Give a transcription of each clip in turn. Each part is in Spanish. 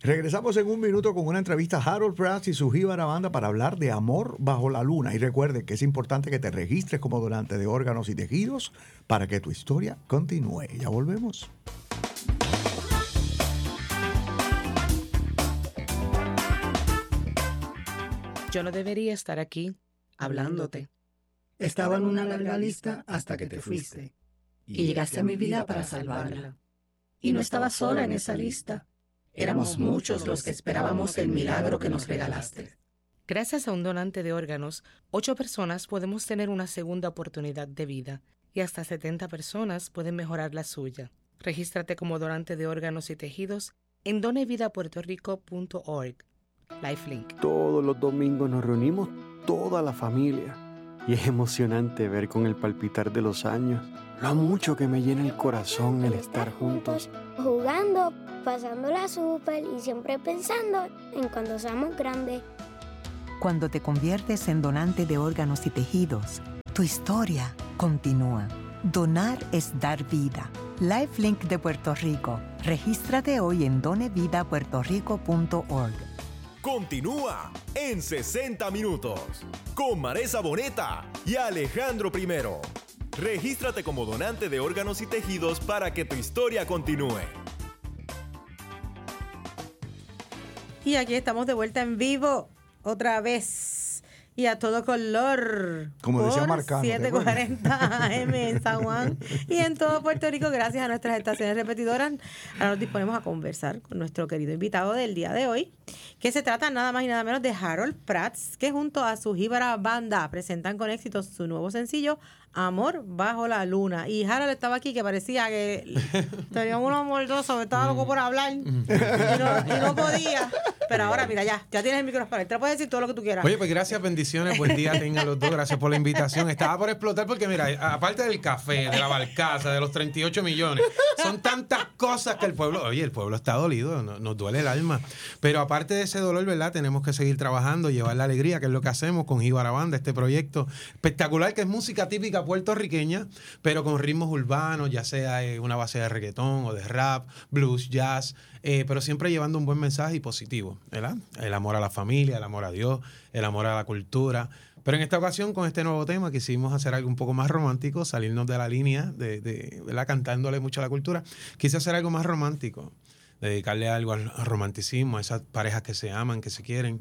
Regresamos en un minuto con una entrevista a Harold Prats y su jíbara banda para hablar de Amor bajo la luna. Y recuerde que es importante que te registres como donante de órganos y tejidos para que tu historia continúe. Ya volvemos. Yo no debería estar aquí hablándote. Estaba en una larga lista hasta que te fuiste. Y llegaste a mi vida para salvarla. Y no estaba sola en esa lista. Éramos muchos los que esperábamos el milagro que nos regalaste. Gracias a un donante de órganos, 8 personas podemos tener una segunda oportunidad de vida y hasta 70 personas pueden mejorar la suya. Regístrate como donante de órganos y tejidos en donevidapuertorico.org. Lifelink. Todos los domingos nos reunimos toda la familia y es emocionante ver con el palpitar de los años lo mucho que me llena el corazón el estar juntos. Jugando, pasándola súper y siempre pensando en cuando seamos grandes. Cuando te conviertes en donante de órganos y tejidos, tu historia continúa. Donar es dar vida. Lifelink de Puerto Rico. Regístrate hoy en donevidapuertorico.org. Continúa en 60 minutos con Maresa Boneta y Alejandro Primero. Regístrate como donante de órganos y tejidos para que tu historia continúe. Y aquí estamos de vuelta en vivo, otra vez, y a todo color. Como decía por Marcano, 740 AM en San Juan y en todo Puerto Rico, gracias a nuestras estaciones repetidoras. Ahora nos disponemos a conversar con nuestro querido invitado del día de hoy, que se trata nada más y nada menos de Harold Prats, que junto a su jíbara banda presentan con éxito su nuevo sencillo, Amor bajo la luna. Y Harold estaba aquí que parecía que tenía unos mordosos, estaba loco por hablar y no podía. Pero ahora, mira, ya tienes el micrófono para él. Te puedes decir todo lo que tú quieras. Oye, pues gracias, bendiciones, buen día tengan los dos. Gracias por la invitación. Estaba por explotar porque, mira, aparte del café, de la barcaza, de los 38 millones, son tantas cosas que el pueblo está dolido, nos duele el alma. Pero aparte de ese dolor, ¿verdad? Tenemos que seguir trabajando, llevar la alegría, que es lo que hacemos con Jíbara Banda, este proyecto espectacular que es música típica puertorriqueña, pero con ritmos urbanos, ya sea una base de reggaetón o de rap, blues, jazz, pero siempre llevando un buen mensaje y positivo, ¿verdad? El amor a la familia, el amor a Dios, el amor a la cultura. Pero en esta ocasión, con este nuevo tema, quisimos hacer algo un poco más romántico, salirnos de la línea ¿verdad? Cantándole mucho a la cultura. Quise hacer algo más romántico, dedicarle algo al romanticismo, a esas parejas que se aman, que se quieren.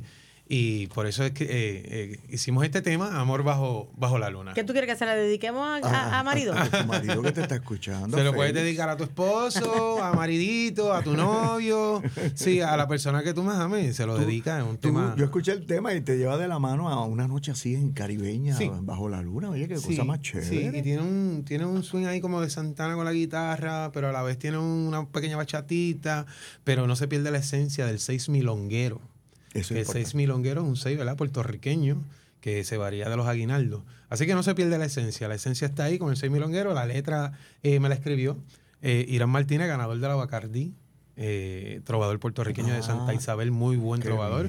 Y por eso es que hicimos este tema, Amor bajo la luna. ¿Qué tú quieres que se la dediquemos a marido? A tu marido que te está escuchando. Se lo puedes dedicar a tu esposo, a maridito, a tu novio, sí, a la persona que tú más ames, se lo dedicas en un tema. Yo escuché el tema y te lleva de la mano a una noche así en caribeña, sí, bajo la luna. Oye, qué cosa más chévere. Sí, y tiene un swing ahí como de Santana con la guitarra, pero a la vez tiene una pequeña bachatita, pero no se pierde la esencia del 6 milonguero. Eso el 6 milonguero es un 6, ¿verdad? Puertorriqueño, que se varía de los aguinaldos. Así que no se pierde la esencia está ahí con el 6 milonguero. La letra me la escribió Irán Martínez, ganador de la Bacardí, trovador puertorriqueño de Santa Isabel, muy buen trovador.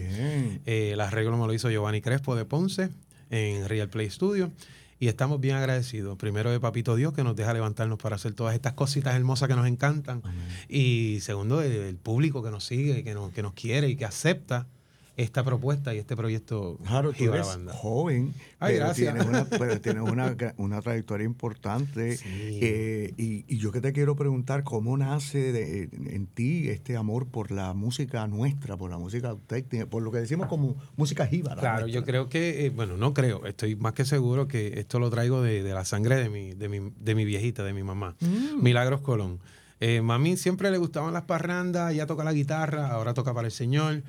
El arreglo me lo hizo Giovanni Crespo de Ponce en Real Play Studio. Y estamos bien agradecidos. Primero de Papito Dios, que nos deja levantarnos para hacer todas estas cositas hermosas que nos encantan. Amén. Y segundo, del público que nos sigue, que nos quiere y que acepta esta propuesta y este proyecto. Claro, tú eres banda. Joven, pero tienes una trayectoria importante. Sí. Y yo que te quiero preguntar, ¿cómo nace en ti este amor por la música nuestra, por la música auténtica, por lo que decimos como música jíbara? Claro, nuestra? Yo creo que, no creo, estoy más que seguro que esto lo traigo de la sangre de mi viejita, de mi mamá, Milagros Colón. Mami siempre le gustaban las parrandas, ella toca la guitarra, ahora toca para el Señor.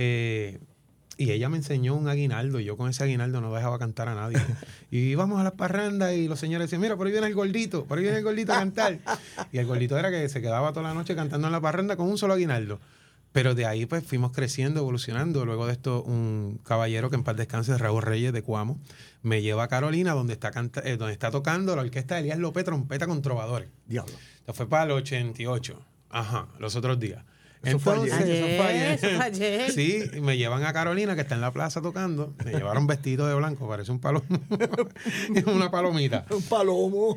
Y ella me enseñó un aguinaldo. Yo con ese aguinaldo no dejaba cantar a nadie. Y íbamos a las parrandas y los señores decían, mira, por ahí viene el gordito a cantar. Y el gordito era que se quedaba toda la noche cantando en la parranda con un solo aguinaldo. Pero de ahí pues fuimos creciendo, evolucionando. Luego de esto, un caballero que en paz descanse, Raúl Reyes de Cuamo, me lleva a Carolina, donde está tocando la orquesta de Elías López, trompeta con trovadores. Diablo. Esto fue para el 88. Los otros días. Entonces, eso fue ayer. Sí, me llevan a Carolina, que está en la plaza tocando. Me llevaron vestido de blanco, parece un palomo. Una palomita. Un palomo.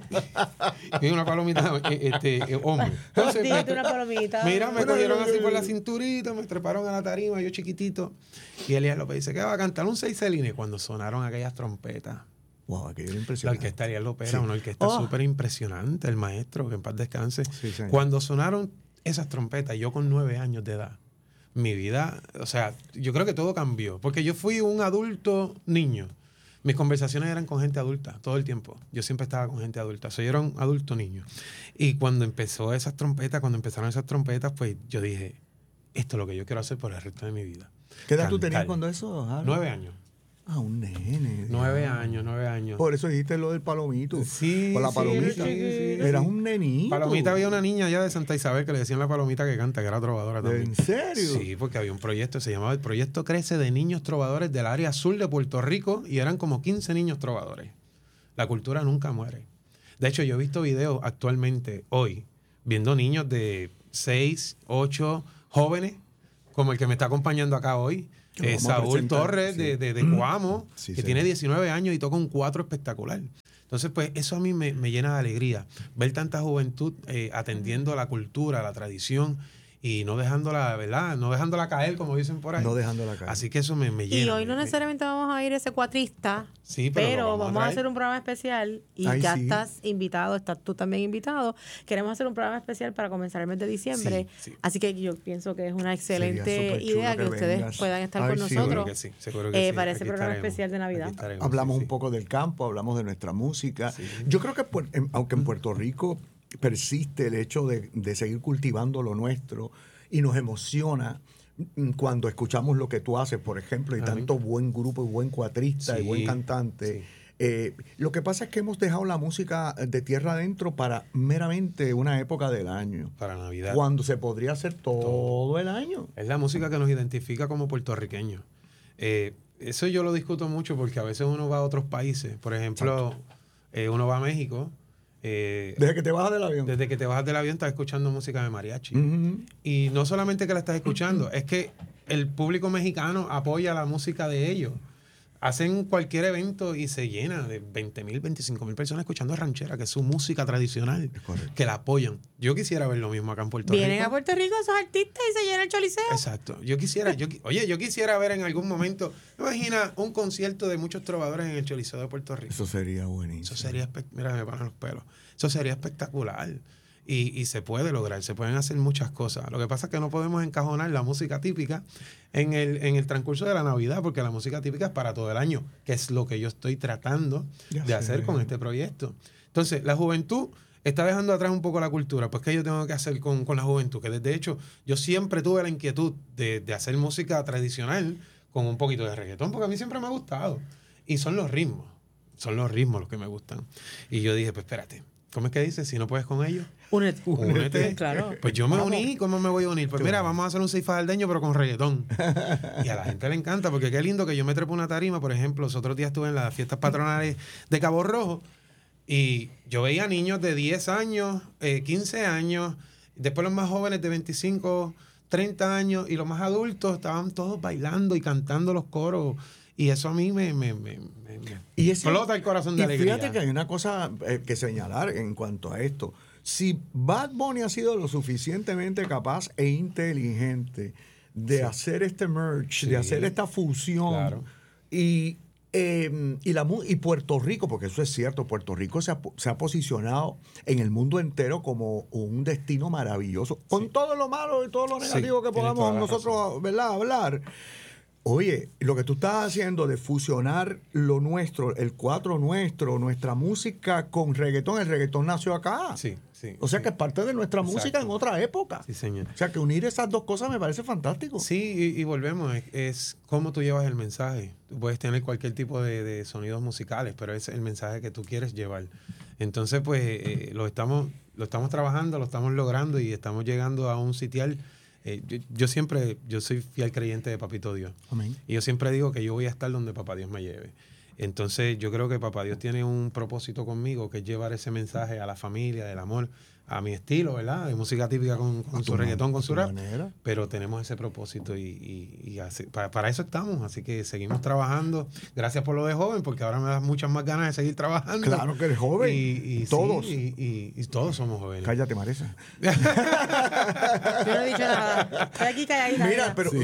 Y una palomita, hombre. Entonces, una palomita. Mira, me cogieron así por la cinturita, me treparon a la tarima, yo chiquitito. Y Elías López dice que va a cantar un 6 celines cuando sonaron aquellas trompetas. Wow, aquello era La impresionante. orquesta Elías López era una orquesta súper impresionante, el maestro, que en paz descanse. Sí, Cuando sonaron esas trompetas, yo con 9 años de edad, mi vida, o sea, yo creo que todo cambió, porque yo fui un adulto niño. Mis conversaciones eran con gente adulta todo el tiempo. Yo siempre estaba con gente adulta. Yo era un adulto niño. Y cuando empezaron esas trompetas, pues yo dije, esto es lo que yo quiero hacer por el resto de mi vida. ¿Qué edad tú tenías cuando eso? 9 años. Ah, un nene. 9 años. Por eso dijiste lo del palomito. Sí. Por la palomita. Eras un nenito. Palomita, había una niña allá de Santa Isabel que le decían la palomita que canta, que era trovadora también. ¿En serio? Sí, porque había un proyecto, se llamaba el Proyecto Crece, de niños trovadores del área sur de Puerto Rico, y eran como 15 niños trovadores. La cultura nunca muere. De hecho, yo he visto videos actualmente, hoy, viendo niños de 6, 8, jóvenes, como el que me está acompañando acá hoy, Saúl Torres, sí, de Coamo, sí, que tiene 19 años y toca un 4 espectacular. Entonces, pues, eso a mí me llena de alegría. Ver tanta juventud atendiendo la cultura, la tradición, y no dejándola, ¿verdad? No dejándola caer, como dicen por ahí. No dejándola caer. Así que eso me llena. Y hoy no necesariamente vamos a ir ese cuatrista, sí, pero vamos a hacer un programa especial y ya sí. Estás invitado, estás tú también invitado. Queremos hacer un programa especial para comenzar el mes de diciembre. Sí. Así que yo pienso que es una excelente Sería idea que ustedes vengas. puedan estar con Sí, nosotros seguro que sí. para ese Aquí programa estaremos. especial de Navidad. Hablamos un poco del campo, hablamos de nuestra música. Sí. Yo creo que aunque en Puerto Rico persiste el hecho de seguir cultivando lo nuestro y nos emociona cuando escuchamos lo que tú haces, por ejemplo, y tanto buen grupo y buen cuatrista y buen cantante. Sí. Lo que pasa es que hemos dejado la música de tierra adentro para meramente una época del año. Para Navidad. Cuando se podría hacer todo el año. Es la música que nos identifica como puertorriqueños. Eso yo lo discuto mucho porque a veces uno va a otros países. Por ejemplo, uno va a México. Desde que te bajas del avión. Desde que te bajas del avión estás escuchando música de mariachi. Uh-huh. Y no solamente que la estás escuchando, es que el público mexicano apoya la música de ellos. Hacen cualquier evento y se llena de 20,000, 25,000 personas escuchando ranchera, que es su música tradicional, que la apoyan. Yo quisiera ver lo mismo acá en Puerto Rico. Vienen a Puerto Rico esos artistas y se llena el Choliseo. Exacto. Yo quisiera ver en algún momento, imagina un concierto de muchos trovadores en el Choliseo de Puerto Rico. Eso sería buenísimo. Eso sería, mira, me paran los pelos. Eso sería espectacular. Y se puede lograr, se pueden hacer muchas cosas. Lo que pasa es que no podemos encajonar la música típica en el transcurso de la Navidad, porque la música típica es para todo el año, que es lo que yo estoy tratando de hacer con este proyecto. Entonces, la juventud está dejando atrás un poco la cultura. Pues, ¿qué yo tengo que hacer con la juventud? Que de hecho, yo siempre tuve la inquietud de hacer música tradicional con un poquito de reggaetón, porque a mí siempre me ha gustado. Y son los ritmos los que me gustan. Y yo dije, pues espérate, ¿cómo es que dice? Si no puedes con ellos, únete. Claro. Pues yo me uní. ¿Cómo me voy a unir? Pues mira, vamos a hacer un ceifajaldeño, pero con reggaetón. Y a la gente le encanta, porque qué lindo que yo me trepo una tarima. Por ejemplo, los otros días estuve en las fiestas patronales de Cabo Rojo y yo veía niños de 10 años, 15 años, después los más jóvenes de 25, 30 años, y los más adultos estaban todos bailando y cantando los coros. Y eso a mí me explota el corazón de alegría. Y fíjate que hay una cosa que señalar en cuanto a esto. Si Bad Bunny ha sido lo suficientemente capaz e inteligente de hacer este merge, de hacer esta fusión, y Puerto Rico, porque eso es cierto, Puerto Rico se ha posicionado en el mundo entero como un destino maravilloso, con todo lo malo y todo lo negativo que podamos nosotros, ¿verdad?, hablar. Oye, lo que tú estás haciendo de fusionar lo nuestro, el cuatro nuestro, nuestra música con reggaetón, el reggaetón nació acá. Sí. O sea que es parte de nuestra música en otra época. Sí, señor. O sea que unir esas dos cosas me parece fantástico. Sí, y volvemos, es cómo tú llevas el mensaje. Tú puedes tener cualquier tipo de sonidos musicales, pero es el mensaje que tú quieres llevar. Entonces, pues, lo estamos trabajando, lo estamos logrando y estamos llegando a un sitial. Yo soy fiel creyente de Papito Dios. Amén. Y yo siempre digo que yo voy a estar donde Papá Dios me lleve. Entonces yo creo que Papá Dios tiene un propósito conmigo, que es llevar ese mensaje a la familia, del amor, a mi estilo, ¿verdad? De música típica con su reggaetón, con su rap. Pero tenemos ese propósito y así, para eso estamos. Así que seguimos trabajando. Gracias por lo de joven, porque ahora me da muchas más ganas de seguir trabajando. Claro que eres joven. Y todos. Sí, y todos somos jóvenes. Cállate, Marisa. Yo no he dicho nada. Estoy aquí calladita. Mira, pero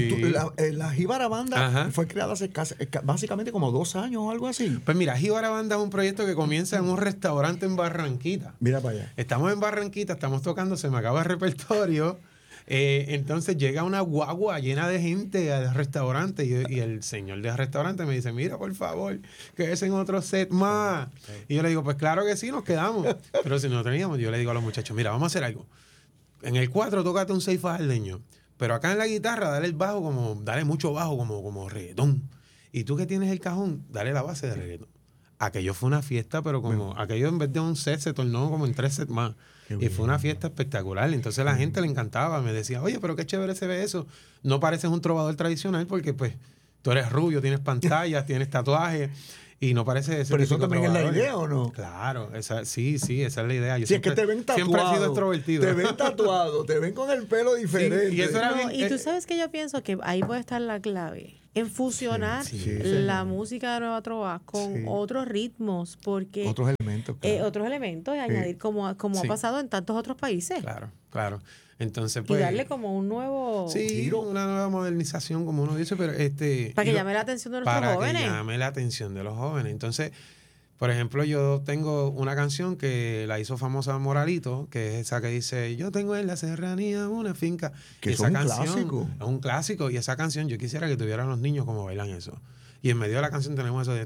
la Jíbara Banda fue creada hace básicamente como 2 años o algo así. Pues mira, Jíbara Banda es un proyecto que comienza en un restaurante en Barranquita. Mira para allá. Estamos en Barranquita, estamos tocando, se me acaba el repertorio. Entonces llega una guagua llena de gente al restaurante y el señor del restaurante me dice, mira, por favor, quédese en otro set más. Y yo le digo, pues claro que sí, nos quedamos. Pero si no teníamos, yo le digo a los muchachos, mira, vamos a hacer algo. En el 4 tócate un 6 fajardeño. Pero acá en la guitarra, dale el bajo, dale mucho bajo como reggaetón. Y tú que tienes el cajón, dale la base de reggaetón. Aquello fue una fiesta, pero aquello en vez de un set se tornó como en 3 sets más. Y fue una fiesta espectacular. Entonces la gente le encantaba. Me decía, oye, pero qué chévere se ve eso. No pareces un trovador tradicional porque pues tú eres rubio, tienes pantallas, tienes tatuajes. Y no parece ese. Pero eso también es la idea, ¿o no? Claro, sí, esa es la idea. Es que te ven tatuado. Siempre he sido extrovertido. Te ven tatuado, te ven con el pelo diferente. Sí, y eso era bien, y tú sabes que yo pienso que ahí puede estar la clave. En fusionar la música de Nueva Trova con otros ritmos, porque otros elementos, claro. Otros elementos y añadir como ha pasado en tantos otros países. Claro. Entonces, pues, y darle como un nuevo giro, una nueva modernización, como uno dice, pero para que llame la atención de nuestros jóvenes. Para que llame la atención de los jóvenes. Entonces, por ejemplo, yo tengo una canción que la hizo famosa Moralito, que es esa que dice, yo tengo en la serranía una finca. Que es un clásico. Es un clásico. Y esa canción, yo quisiera que tuvieran los niños como bailan eso. Y en medio de la canción tenemos eso de...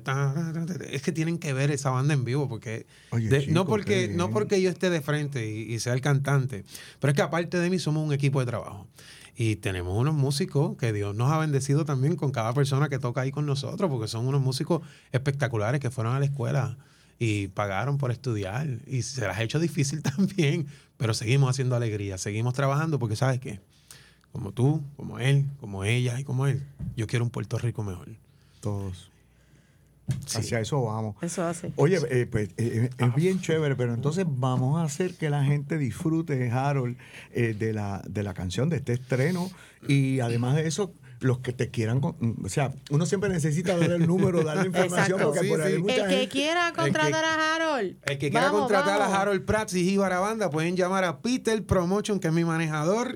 Es que tienen que ver esa banda en vivo, porque... no porque yo esté de frente y sea el cantante, pero es que aparte de mí somos un equipo de trabajo. Y tenemos unos músicos que Dios nos ha bendecido también con cada persona que toca ahí con nosotros, porque son unos músicos espectaculares que fueron a la escuela y pagaron por estudiar. Y se las ha hecho difícil también, pero seguimos haciendo alegría, seguimos trabajando, porque ¿sabes qué? Como tú, como él, como ella y como él, yo quiero un Puerto Rico mejor. Todos. Hacia eso vamos. Eso hace. Oye, pues es bien chévere, pero entonces vamos a hacer que la gente disfrute, Harold, de la canción, de este estreno. Y además de eso, los que te quieran, o sea, uno siempre necesita dar el número, darle información, porque por ahí mucha gente. El que quiera contratar a Harold. El que quiera contratar a Harold Prats y Jíbara Banda, pueden llamar a Peter Promotion, que es mi manejador,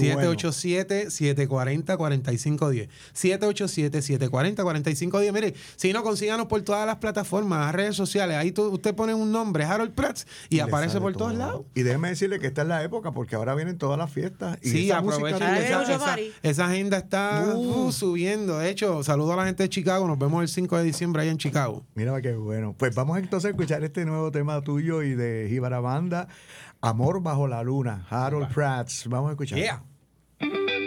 787-740-4510. 787-740-4510. Mire, si no, consíganos por todas las plataformas, las redes sociales. Ahí usted pone un nombre, Harold Prats, y aparece por todos lados. Y déjeme decirle que esta es la época, porque ahora vienen todas las fiestas. Y sí, aprovechen. Esa agenda está subiendo. De hecho, saludo a la gente de Chicago. Nos vemos el 5 de diciembre allá en Chicago. Mira qué bueno. Pues vamos entonces a escuchar este nuevo tema tuyo y de Jíbara Banda, Amor bajo la luna, Harold Prats. Vamos a escuchar. Yeah.